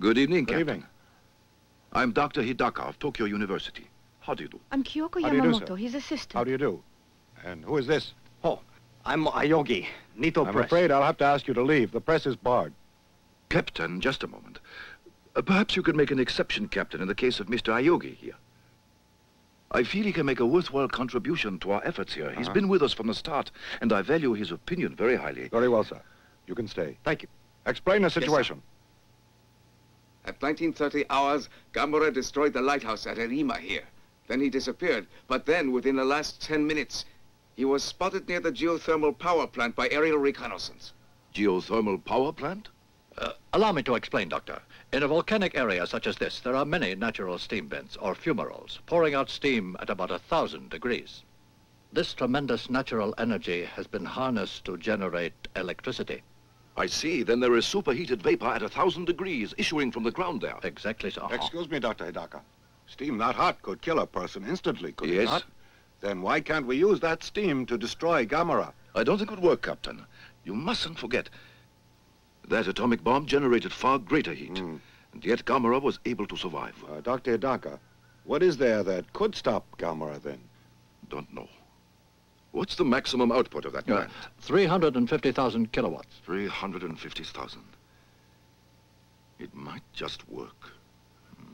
Good evening, Good Captain. evening. I'm Dr. Hidaka of Tokyo University. How do you do? I'm Kyoko How do you do, Yamamoto, sir? his assistant. How do you do? And who is this? Oh, I'm Ayogi, Nito I'm Press. afraid I'll have to ask you to leave. The press is barred. Captain, just a moment. Perhaps you could make an exception, Captain, in the case of Mr. Ayogi here. I feel he can make a worthwhile contribution to our efforts here. He's been with us from the start, and I value his opinion very highly. Very well, sir. You can stay. Thank you. Explain the situation. At 1930 hours, Gamera destroyed the lighthouse at Erima here. Then he disappeared. But then, within the last 10 minutes, he was spotted near the geothermal power plant by aerial reconnaissance. Geothermal power plant? Allow me to explain, Doctor. In a volcanic area such as this, there are many natural steam vents, or fumaroles, pouring out steam at about 1,000 degrees. This tremendous natural energy has been harnessed to generate electricity. I see. Then there is superheated vapor at 1,000 degrees issuing from the ground there. Exactly so. Excuse me, Dr. Hidaka. Steam that hot could kill a person instantly, could it Yes. not? Then why can't we use that steam to destroy Gamera? I don't think it would work, Captain. You mustn't forget that atomic bomb generated far greater heat. And yet Gamera was able to survive. Dr. Hidaka, what is there that could stop Gamera then? Don't know. What's the maximum output of that plant? 350,000 kilowatts. 350,000. It might just work.